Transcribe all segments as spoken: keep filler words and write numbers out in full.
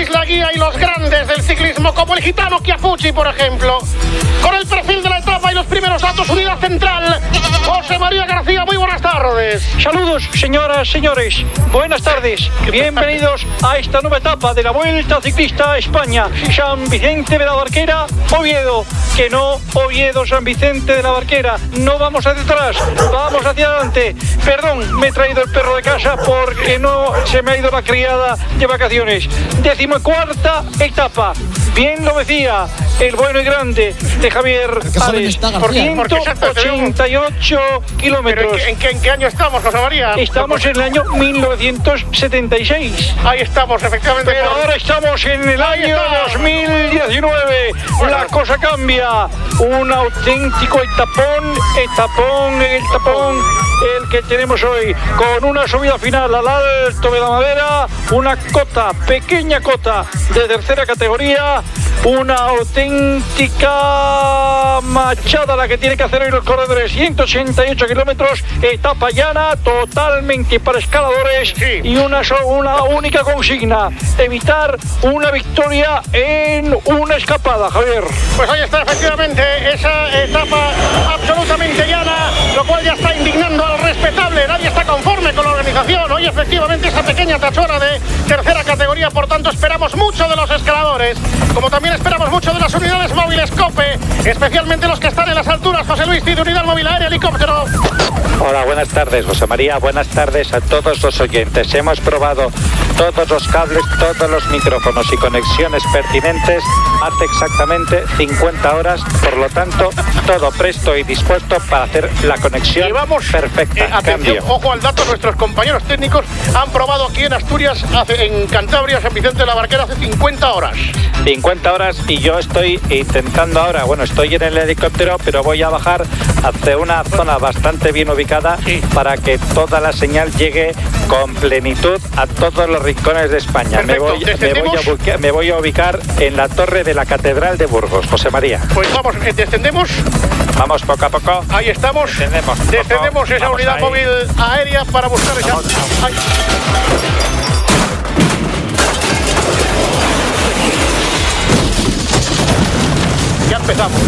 la guía y los grandes del ciclismo, como el gitano Chiapucci, por ejemplo. Con el perfil de la etapa y los primeros datos, unidad central, José María García, muy buenas tardes. Saludos, señoras, señores. Buenas tardes. Bienvenidos a esta nueva etapa de la Vuelta Ciclista a España. San Vicente de la Barquera, Oviedo. Que no, Oviedo, San Vicente de la Barquera. No vamos hacia atrás, vamos hacia adelante. Perdón, me he traído el perro de casa porque no se me ha ido la criada de vacaciones. Decimocuarta etapa. Bien lo decía el bueno y grande de Javier Ares, por ciento ochenta y ocho kilómetros. ¿En, en, qué, ¿En qué año estamos, José María? Estamos en el año mil novecientos setenta y seis. Ahí estamos, efectivamente. Pero por... ahora estamos en el Ahí año está. dos mil diecinueve. Bueno. La cosa cambia. Un auténtico etapón, etapón, el tapón, el que tenemos hoy, con una subida final al Alto de la Madera, una cota, pequeña cota de tercera categoría, una auténtica machada la que tiene que hacer hoy los corredores, ciento ochenta y ocho kilómetros, etapa llana, totalmente para escaladores, sí. Y una, una única consigna, evitar una victoria en una escapada, Javier. Pues ahí está, efectivamente, esa etapa absolutamente llana, lo cual ya está indignando al respetable, nadie está conforme con la organización. Hoy efectivamente esa pequeña tachona de tercera categoría, por tanto esperamos mucho de los escaladores, como también esperamos mucho de las unidades móviles COPE, especialmente los que están en las alturas. José Luis, de unidad móvil aérea, helicóptero. Hola, buenas tardes, José María, buenas tardes a todos los oyentes. Hemos probado todos los cables, todos los micrófonos y conexiones pertinentes hace exactamente cincuenta horas, por lo tanto, todo presto y dispuesto para hacer la conexión y vamos, perfecta. Eh, atención, Cambio. Ojo al dato, nuestros compañeros técnicos han probado aquí en Asturias, hace, en Cantabria, San Vicente de la Barquera, hace cincuenta horas. cincuenta horas y yo estoy intentando ahora, bueno, estoy en el helicóptero, pero voy a bajar hacia una zona bastante bien ubicada, sí, para que toda la señal llegue con plenitud a todos los rincones de España. Me voy, me, voy a ubicar, me voy a ubicar en la torre de la Catedral de Burgos, José María. Pues vamos, descendemos. Vamos poco a poco. Ahí estamos. Descendemos, descendemos esa vamos unidad ahí. móvil aérea para buscar esa... Vamos, vamos. Ay. Ya empezamos.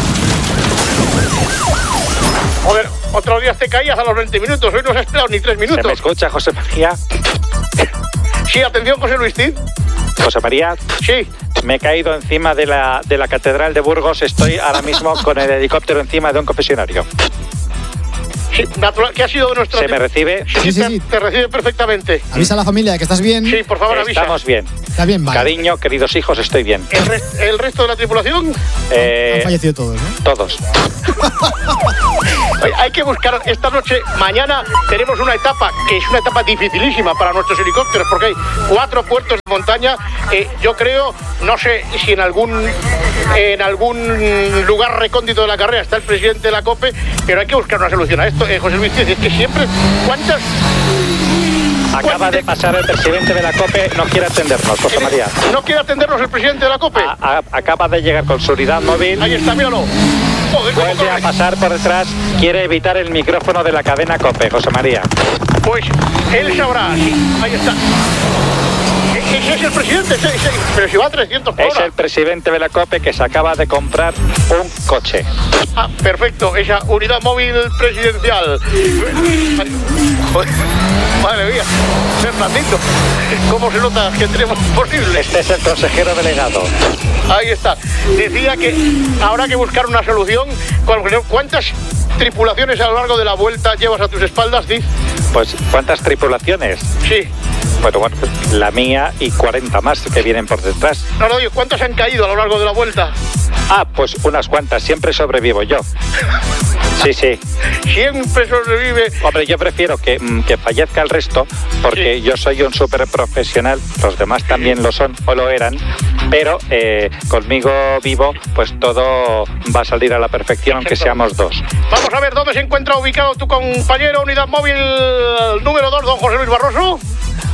Joder, otros días te caías a los veinte minutos, hoy no has esperado ni tres minutos. ¿Se me escucha, José María? Sí, atención, José Luis Cid. José María. Sí. Me he caído encima de la, de la Catedral de Burgos, estoy ahora mismo con el helicóptero encima de un confesionario. Sí, natural, ¿qué ha sido de nuestra... ¿Se me recibe? Sí, sí, sí, te, sí. te recibe perfectamente. Avisa a la familia de que estás bien. Sí, por favor, avisa. Estamos bien. Está bien, vale. Cariño, queridos hijos, estoy bien. ¿El, re el resto de la tripulación? Eh, Han fallecido todos, ¿no? Todos. Hay que buscar esta noche, mañana tenemos una etapa que es una etapa dificilísima para nuestros helicópteros, porque hay cuatro puertos de montaña. Eh, yo creo, no sé si en algún en algún lugar recóndito de la carrera está el presidente de la COPE, pero hay que buscar una solución a esto. Eh, José Luis, es que siempre, ¿cuántas? Acaba de pasar el presidente de la COPE, no quiere atendernos, José María. ¿No quiere atendernos el presidente de la COPE? A, a, acaba de llegar con su unidad móvil. Ahí está, míralo. Joder, vuelve a pasar por detrás, quiere evitar el micrófono de la cadena COPE, José María. Pues él sabrá, sí, ahí está. Ese es el presidente, ese, ese, pero si va a trescientos por hora. Es el presidente de la COPE que se acaba de comprar un coche. Ah, perfecto, esa unidad móvil presidencial. Joder, madre mía, Fernandito, ¿cómo se nota que tenemos posible? Este es el consejero delegado. Ahí está. Decía que habrá que buscar una solución. ¿Cuántas tripulaciones a lo largo de la vuelta llevas a tus espaldas, Diz? Pues, ¿cuántas tripulaciones? Sí. Bueno, bueno, la mía y cuarenta más que vienen por detrás. No, no, digo, ¿cuántas han caído a lo largo de la vuelta? Ah, pues unas cuantas, siempre sobrevivo yo. Sí, sí. Siempre sobrevive. Hombre, yo prefiero que, que fallezca el resto, porque sí, yo soy un súper profesional, los demás también lo son o lo eran, pero eh, conmigo vivo, pues todo va a salir a la perfección, aunque seamos dos. Vamos a ver dónde se encuentra ubicado tu compañero, unidad móvil número dos, don José Luis Barroso.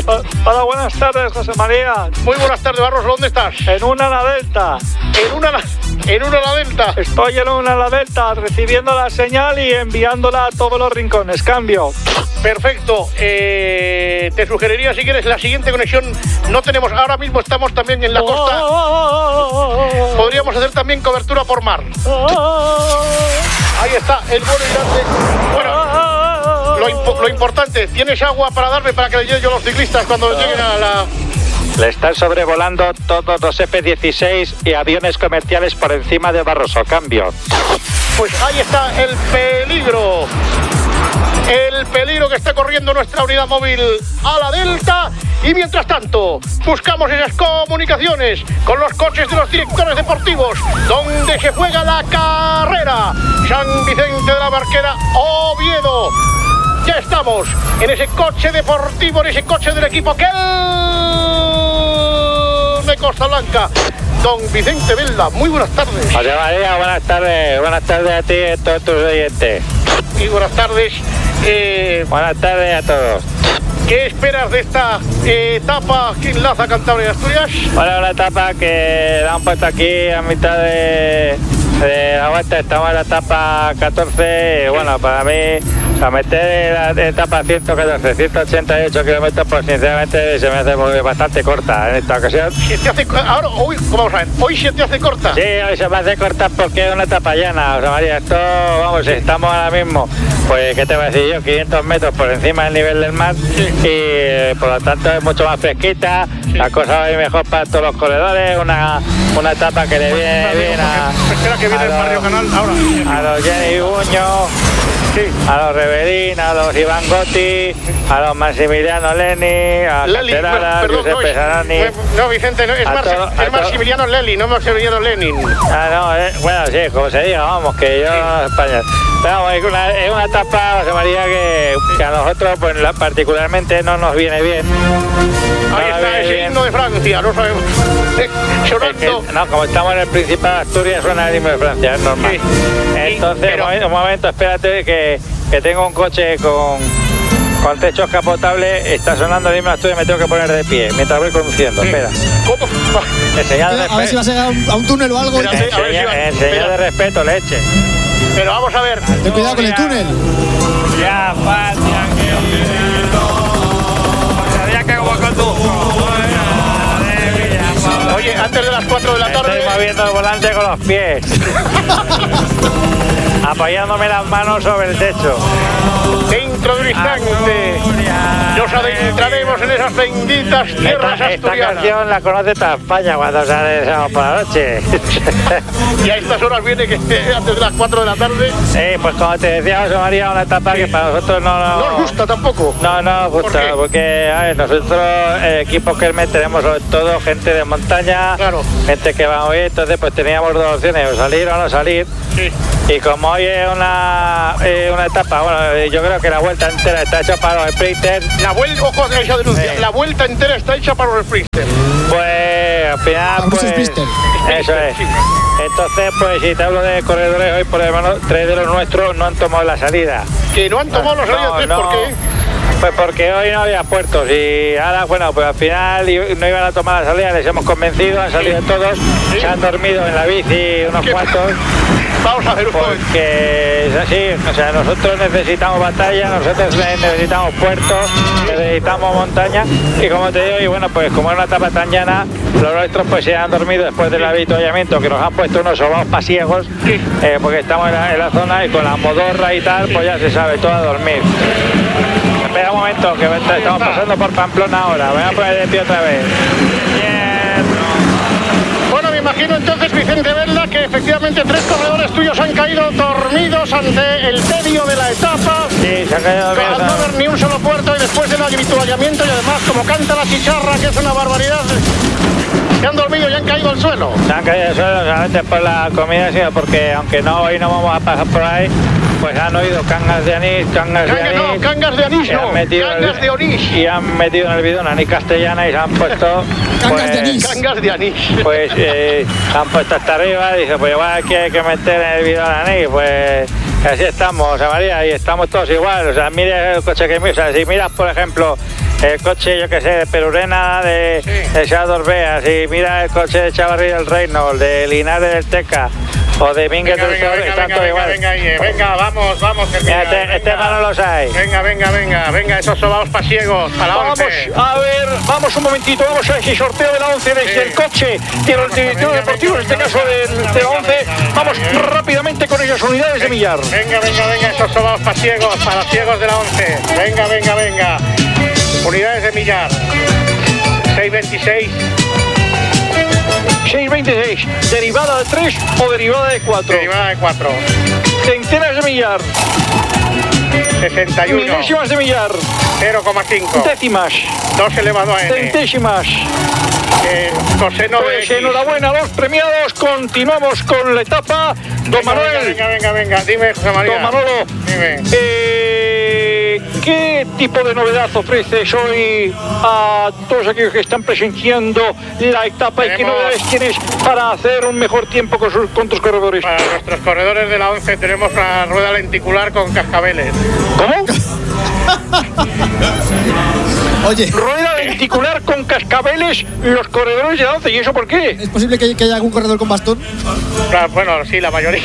Hola, buenas tardes, José María. Muy buenas tardes, Barroso, ¿dónde estás? En una la Delta. En una la, en una la Delta. Estoy en una la Delta, recibiendo la señal y enviándola a todos los rincones. Cambio. Perfecto. Eh, te sugeriría, si quieres, la siguiente conexión. No tenemos, ahora mismo estamos también en la costa. Podríamos hacer también cobertura por mar. Ahí está, el vuelo y grande. Bueno, lo, impo lo importante, ¿tienes agua para darme para que le llegue yo a los ciclistas cuando lleguen a la...? Le están sobrevolando todos los F dieciséis y aviones comerciales por encima de Barroso. Cambio. Pues ahí está el peligro. El peligro que está corriendo nuestra unidad móvil a la Delta. Y mientras tanto, buscamos esas comunicaciones con los coches de los directores deportivos, donde se juega la carrera. San Vicente de la Barquera, Oviedo. Ya estamos en ese coche deportivo, en ese coche del equipo que de Costa Blanca. Don Vicente Velda, muy buenas tardes. José María, buenas tardes. Buenas tardes a ti y a todos tus oyentes. Y buenas tardes. Eh, buenas tardes a todos. ¿Qué esperas de esta eh, etapa que enlaza Cantabria y Asturias? Bueno, una etapa que la han puesto aquí a mitad de, de la vuelta. Estamos en la etapa catorce. Bueno, para mí, o sea, meter la etapa ciento catorce, ciento ochenta y ocho kilómetros, pues sinceramente se me hace muy, bastante corta en esta ocasión. ¿Se te hace, ahora, hoy, vamos a ver, hoy se te hace corta? Sí, hoy se me hace corta porque es una etapa llana. O sea, María, esto, vamos, estamos ahora mismo, pues, ¿qué te voy a decir yo? quinientos metros por encima del nivel del mar. Sí. Y eh, por lo tanto es mucho más fresquita, sí. La cosa va a ir mejor para todos los corredores, una, una etapa que le pues viene pues, bien a, espera que viene a, el Barrio Canal ahora. a los Jenny Buño, sí. A los Reverín, a los Iván Gotti, a los Maximiliano Leni, a Leli, Canterara, perdón, Giuseppe no, es, Sarani. No, Vicente, no, es, Mar, todo, es Maximiliano Leli, no Maximiliano Lenin. Ah, no, eh, bueno, sí, como se diga, vamos, que yo sí. Español. Pero vamos, es una, es una etapa, José María, que, que a nosotros pues la, particularmente no nos viene bien. No Ahí está ese bien. Himno de Francia, no sabemos. Eh, es que, no, como estamos en el Principado de Asturias, suena el himno de Francia, es normal. Sí. Entonces, sí, pero... un momento, espérate que, que tengo un coche con, con techo escapotable, está sonando el himno de Asturias y me tengo que poner de pie mientras voy conduciendo. Sí. Espera. ¿Cómo? Enseñar de a ver si vas a llegar a un túnel o algo. Espérate, enseñar, si va... enseñar de respeto, leche. Pero vamos a ver. Ten cuidado con el túnel. Ya, falta que... Ya que como conduzco. Oye, antes de las cuatro de la tarde... Estoy moviendo el volante con los pies. Apoyándome las manos sobre el techo. Dentro de un instante nos adentraremos en esas benditas tierras esta, asturianas. Esta canción la conoce toda España cuando sale el sábado por la noche. Y a estas horas viene que antes de las cuatro de la tarde. Sí, pues como te decía, José María, una etapa sí. que para nosotros no... No, no nos gusta tampoco. No, no nos gusta, ¿por porque a ver, nosotros, el equipo que tenemos sobre todo gente de montaña, claro. Gente que va hoy, entonces pues teníamos dos opciones, o salir o no salir. Sí. Y como hoy es una, eh, una etapa, bueno, yo creo que la vuelta entera está hecha para los sprinters. La vuelta, ojo, esa denuncia, sí. La vuelta entera está hecha para los sprinters. Pues al final, pues, eso es. Sí. Entonces, pues si te hablo de corredores, hoy por lo menos tres de los nuestros no han tomado la salida. ¿Que no han tomado la salida? No, no. ¿Por qué? Pues porque hoy no había puertos y ahora, bueno, pues al final no iban a tomar la salida, les hemos convencido, han salido sí. todos, ¿sí? Se han dormido en la bici unos cuantos. Vamos a ver un poco. Porque es así, o sea, nosotros necesitamos batalla, nosotros necesitamos puertos, necesitamos montaña y como te digo, y bueno, pues como es una etapa tan llana, los nuestros pues se han dormido después del avituallamiento, que nos han puesto unos sobaos pasiegos, sí. eh, porque estamos en la, en la zona y con la modorra y tal, pues ya se sabe, todo a dormir. Espera un momento, que estamos pasando por Pamplona ahora. Voy a poner de pie otra vez. Bien. Bueno, me imagino entonces, Vicente Velda, que efectivamente tres corredores tuyos han caído dormidos ante el tedio de la etapa. Sí, se han caído dormidos. Al no haber ni un solo puerto y después del avituallamiento y además como canta la chicharra, que es una barbaridad. Se han dormido y han caído al suelo. Se han caído al suelo, solamente por la comida, sino porque aunque no hoy no vamos a pasar por ahí, pues han oído cangas de anís, cangas Canga, de anís. No, cangas de anís, no. Cangas el, de anís. Y han metido en el bidón anís castellana y se han puesto... Cangas pues, de anís. Cangas de anís. Pues eh, se han puesto hasta arriba, dice, pues igual aquí hay que meter en el bidón anís, pues... Así estamos, José María, y estamos todos igual. O sea, mira el coche que mira. O sea, si miras, por ejemplo, el coche, yo que sé, de Perurena, de, Sí. de Salvador Beas, y mira el coche de Chavarría del Reino, de Linares del Teca, o de Mínguez Venga, del venga, Sol, venga, están venga, todos venga, iguales. venga, ahí, eh. venga, vamos, vamos, que Mira, mira, este, venga. este mano los hay. Venga, venga, venga, venga, esos sobaos pasiegos, para la Vamos once. a ver, vamos un momentito, vamos a ese sorteo de la once desde Sí. el coche de los directores deportivos, en este caso del- de la once. Vamos rápidamente con esas unidades de millar. Venga, venga, venga, esos sobaos pasiegos, para los ciegos de la once. Venga, venga, venga. Unidades de millar. seis veintiséis. seis veintiséis, derivada de tres o derivada de cuatro. Derivada de cuatro. Centenas de millar, sesenta y uno. milésimas de millar, cero coma cinco. décimas, dos elevado a n. centésimas. Eh, coseno de Pues X. enhorabuena a los premiados. Continuamos con la etapa. Don Venga, Manuel, Venga, venga, venga. Dime, José María. don Manolo, Dime. eh, ¿qué tipo de novedad ofreces hoy a todos aquellos que están presenciando la etapa y qué Tenemos- novedades tienes para hacer un mejor tiempo con, sus, con tus corredores? Para nuestros corredores de la once tenemos una rueda lenticular con cascabeles. ¿Cómo? Oye, Rueda lenticular con cascabeles los corredores de la once. ¿Y eso por qué? ¿es posible que, que haya algún corredor con bastón? Claro, bueno, sí, la mayoría.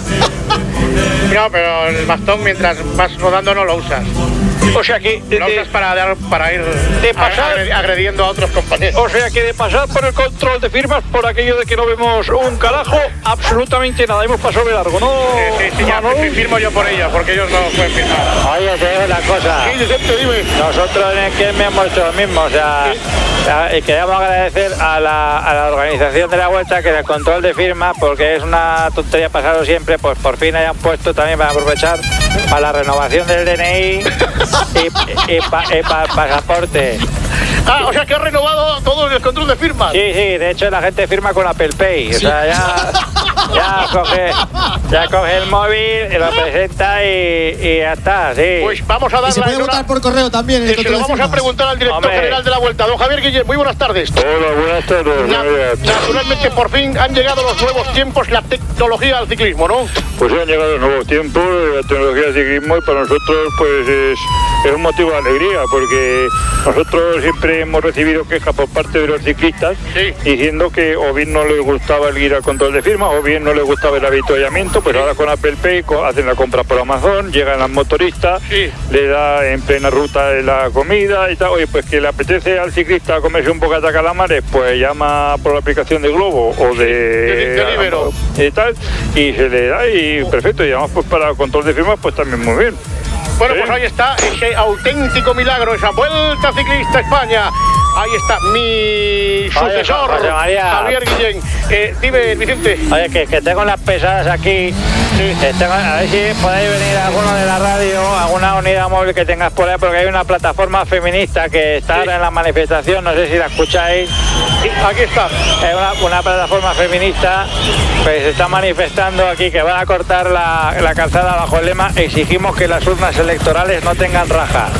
No, pero el bastón mientras vas rodando no lo usas. O sea que... Lo de- usas para, dar, para ir de pasar- agre- agrediendo a otros compañeros. O sea que de pasar por el control de firmas, por aquello de que no vemos un carajo, absolutamente nada. Hemos pasado de largo, ¿no? Sí, sí, sí, ya Manolo? fi- firmo yo por ellos, porque ellos no pueden firmar. Oye, te digo una cosa. Sí, Vicente, dime. Nosotros en el que me hemos hecho lo mismo, o sea, ya- y queremos agradecer a la, a la organización de la vuelta que en el control de firmas, porque es una tontería pasado siempre, pues por fin hayan puesto también para aprovechar para la renovación del D N I y, y, pa- y para el pasaporte. Ah, o sea que has renovado todo el control de firmas. Sí, sí, de hecho la gente firma con Apple Pay, o sea, ya, ya, coge, ya coge el móvil, y lo presenta y, y ya está, sí. Pues vamos a Y se darle puede votar por correo también. en el Se lo control de vamos a firmas. preguntar al director Hombre. general de la Vuelta, don Javier Guillén. Muy buenas tardes. Hola, buenas tardes. Na- María. naturalmente, por fin han llegado los nuevos tiempos, la tecnología al ciclismo, ¿no? Pues han llegado nuevos tiempos, la tecnología del ciclismo, y para nosotros pues es, es un motivo de alegría, porque nosotros siempre hemos recibido quejas por parte de los ciclistas Sí. diciendo que o bien no les gustaba el ir al control de firmas o bien no les gustaba el avituallamiento. Pues ahora con Apple Pay co- hacen la compra por Amazon, llegan las motoristas, Sí. le da en plena ruta la comida y tal. Oye, pues que le apetece al ciclista comerse un bocata de calamares, pues llama por la aplicación de Globo o de, de- de Deliveroo. y tal, y se le da y perfecto, y además pues para control de firmas pues también muy bien. Bueno, Sí. pues ahí está ese auténtico milagro, esa Vuelta Ciclista a España. Ahí está mi sucesor, José María. Javier Guillén. Eh, dime, Vicente. Oye, que, que tengo las pesadas aquí. Que tengo- a ver si podéis venir alguno de la radio, alguna unidad móvil que tengas por ahí, porque hay una plataforma feminista que está Sí. ahora en la manifestación, no sé si la escucháis. Sí, aquí está. Es una, una plataforma feminista que se está manifestando aquí, que van a cortar la, la calzada bajo el lema "Exigimos que las urnas electorales no tengan raja".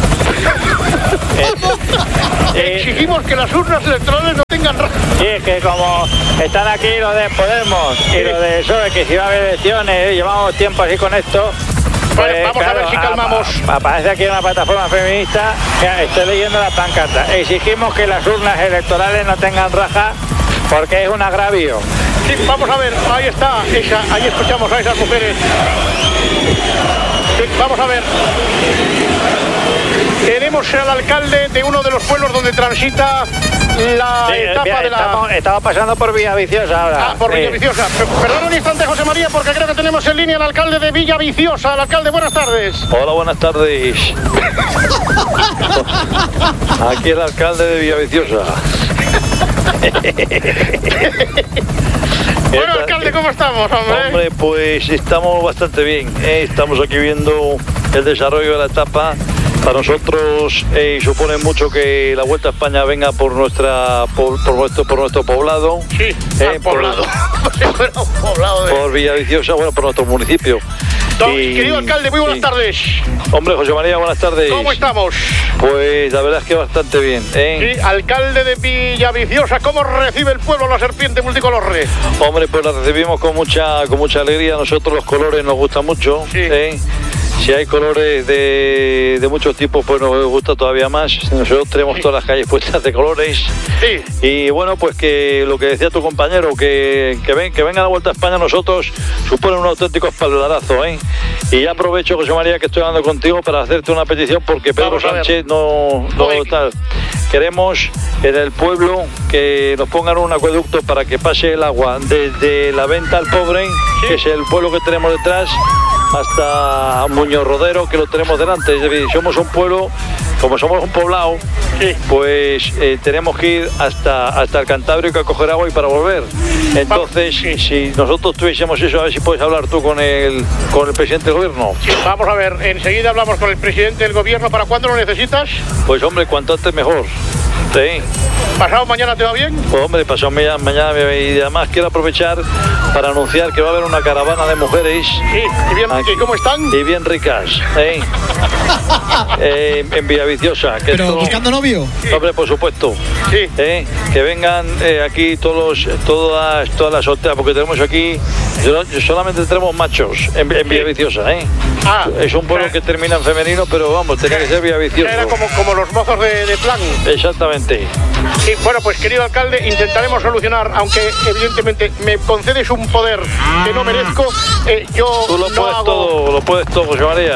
Eh, eh, Exigimos que las urnas electorales no tengan raja. Sí, es que como están aquí los de Podemos y los de P S O E, que si va a haber elecciones, llevamos tiempo así con esto. Bueno, vamos a ver si calmamos. apa- Aparece aquí una plataforma feminista. Mira, estoy leyendo la pancarta. Exigimos que las urnas electorales no tengan raja porque es un agravio. Sí, vamos a ver, ahí está, esa, ahí escuchamos a esas mujeres. Sí, vamos a ver. Tenemos al alcalde de uno de los pueblos donde transita la Sí, etapa mira, de la... estamos, estamos pasando por Villaviciosa ahora. Ah, por Sí. Villaviciosa. Pe- Perdón un instante, José María, porque creo que tenemos en línea al alcalde de Villaviciosa. El alcalde, buenas tardes. Hola, buenas tardes. Aquí el alcalde de Villaviciosa. Bueno, alcalde, ¿cómo estamos, hombre? Hombre, pues estamos bastante bien. ¿eh? Estamos aquí viendo el desarrollo de la etapa. Para nosotros eh, supone mucho que la Vuelta a España venga por nuestra por, por nuestro por nuestro poblado. Sí, eh, al poblado. Por, Fuera un poblado de... por Villaviciosa, bueno, por nuestro municipio. Don- Y- Querido alcalde, muy buenas sí. tardes. Hombre, José María, buenas tardes. ¿Cómo estamos? Pues la verdad es que bastante bien. ¿eh? Sí, alcalde de Villaviciosa, ¿cómo recibe el pueblo la serpiente multicolorre? Hombre, pues la recibimos con mucha con mucha alegría. A nosotros los colores nos gustan mucho. Sí. ¿eh? si hay colores de, de muchos tipos, pues nos gusta todavía más. Nosotros tenemos sí. todas las calles puestas de colores. Sí. Y bueno, pues que lo que decía tu compañero, que, que, ven, que venga la Vuelta a España a nosotros supone un auténtico espaldarazo, ¿eh? Y ya aprovecho, José María, que estoy hablando contigo para hacerte una petición, porque Pedro Sánchez no, no tal. Queremos en el pueblo que nos pongan un acueducto para que pase el agua desde la Venta al Pobre, sí. que es el pueblo que tenemos detrás, hasta Muñoz Rodero, que lo tenemos delante. Es decir, somos un pueblo, como somos un poblado, sí. pues eh, tenemos que ir hasta, hasta el Cantábrico a coger agua y para volver. Entonces, sí. si nosotros tuviésemos eso, a ver si puedes hablar tú con el, con el presidente del gobierno. Sí, vamos a ver, enseguida hablamos con el presidente del gobierno. ¿Para cuándo lo necesitas? Pues hombre, cuanto antes mejor. Sí. ¿Pasado mañana te va bien? Pues hombre, pasado mañana, mañana y además quiero aprovechar para anunciar que va a haber una caravana de mujeres. Sí, y bien, ¿y cómo están? Y bien ricas, ¿eh? eh, en Villaviciosa. Que ¿Pero esto, buscando novio? Sí. Hombre, por supuesto. Sí. ¿Eh? Que vengan eh, aquí todos, todas, todas las solteras, porque tenemos aquí, yo, yo solamente tenemos machos en, en Villaviciosa, ¿eh? Ah, es un pueblo que termina en femenino, pero vamos, tenía que ser Villaviciosa. Era como, como los mozos de, de plan. Exactamente. Sí, bueno, pues querido alcalde, intentaremos solucionar, aunque evidentemente me concedes un poder que no merezco, eh, yo Tú lo no puedes hago... todo, lo puedes todo, José María.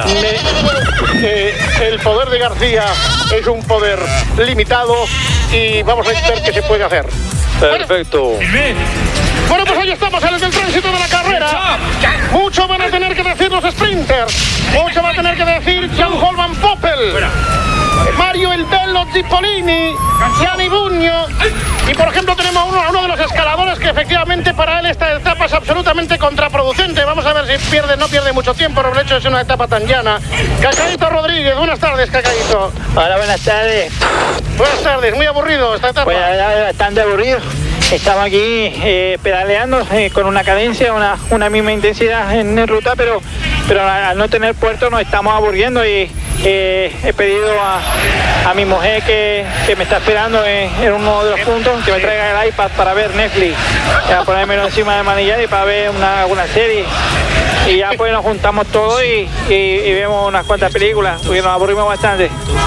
Me, eh, el poder de García es un poder limitado y vamos a ver qué se puede hacer. Perfecto. Bueno, bueno, pues ahí estamos en el del tránsito de la carrera. Mucho van a tener que decir los sprinters, mucho va a tener que decir Jan Holman Poppel, Mario El Bello Zipolini, Gianni Bugno, y por ejemplo tenemos a uno, a uno de los escaladores que efectivamente para él esta etapa es absolutamente contraproducente. Vamos a ver si pierde, no pierde mucho tiempo, por el hecho de ser una etapa tan llana. Cacaíto Rodríguez, buenas tardes, Cacaíto. Hola, buenas tardes. Buenas tardes, muy aburrido esta etapa. Pues la verdad, bastante aburrido. Estamos aquí eh, pedaleando eh, con una cadencia, una, una misma intensidad en, en ruta, pero, pero al no tener puerto nos estamos aburriendo y eh, he pedido a, a mi mujer que, que me está esperando en, en uno de los puntos que me traiga el iPad para ver Netflix, para ponérmelo encima de manillar y para ver una, una serie. Y ya pues nos juntamos todos y, y, y vemos unas cuantas películas, porque nos aburrimos bastante.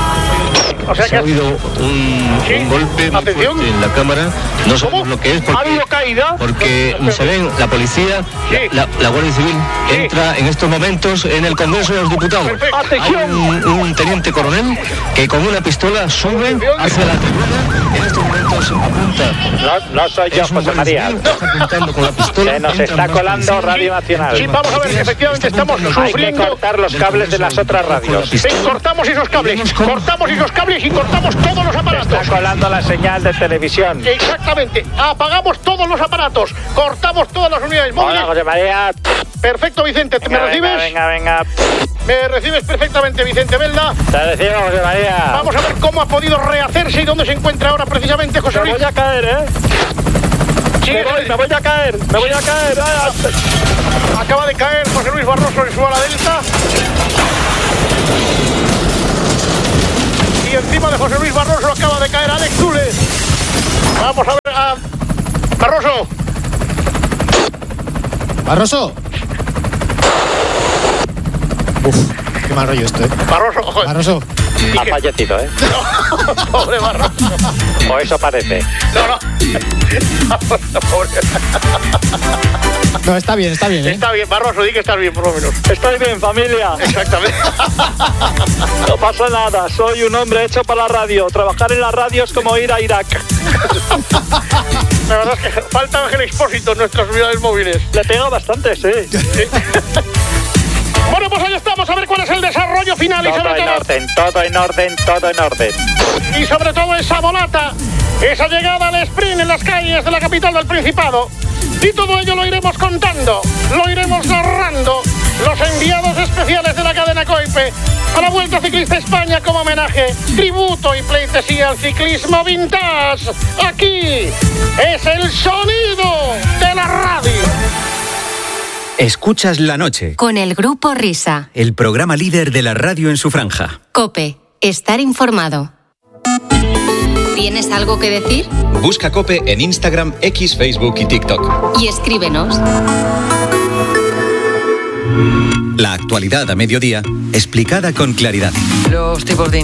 O sea que se ha habido un, ¿sí? un golpe muy ¿Atención? fuerte en la cámara. No sabemos lo que es porque, ¿ha habido caída? porque se ven la policía, sí. la, la Guardia Civil sí. entra en estos momentos en el Congreso de los Diputados. Hay un, un teniente coronel que con una pistola sube hacia la tribuna. En estos momentos apunta. No, no soy yo, José María. Está apuntando con la pistola. Se nos está colando Radio Nacional. Sí, vamos a ver, efectivamente estamos sufriendo. Hay que cortar los cables de las otras radios. Sí, cortamos esos cables, cortamos esos cables y cortamos todos los aparatos. Se está colando la señal de televisión. Exactamente, apagamos todos los aparatos, cortamos todas las unidades móviles. Hola, José María. Perfecto, Vicente, venga, ¿me recibes? Venga, venga, venga. Me recibes perfectamente, Vicente Belda. Te recibo, José María. Vamos a ver cómo ha podido rehacerse y dónde se encuentra ahora precisamente José Luis. Me voy a caer, ¿eh? Sí, me, voy, me voy a caer, me voy a caer. Acaba de caer José Luis Barroso en su ala delta. Y encima de José Luis Barroso acaba de caer Alex Zule. Vamos a ver a Barroso. Barroso. Uf, qué mal rollo esto, ¿eh? Barroso, joder. Barroso. Ha fallecido, ¿eh? No, pobre Barroso. O eso parece. No, no. Pobre. No, está bien, está bien, ¿eh? Está bien, Barroso, di que estás bien, por lo menos. Estoy bien, familia. Exactamente. No pasa nada, soy un hombre hecho para la radio. Trabajar en la radio es como ir a Irak. La verdad es que falta Ángel Expósito en nuestras unidades móviles. Le pega bastante, sí. Sí. Bueno, pues ahí estamos, a ver cuál es el desarrollo final. Todo y sobre en todo, orden, todo en orden, todo en orden. Y sobre todo esa volata, esa llegada al sprint en las calles de la capital del Principado. Y todo ello lo iremos contando, lo iremos narrando. Los enviados especiales de la cadena COIPE a la Vuelta Ciclista España como homenaje, tributo y pleitesía al ciclismo vintage. Aquí es el sonido de la radio. Escuchas La Noche con el Grupo Risa, el programa líder de la radio en su franja. COPE, estar informado. ¿Tienes algo que decir? Busca COPE en Instagram, X, Facebook y TikTok. Y escríbenos. La actualidad a mediodía, explicada con claridad. Los tipos de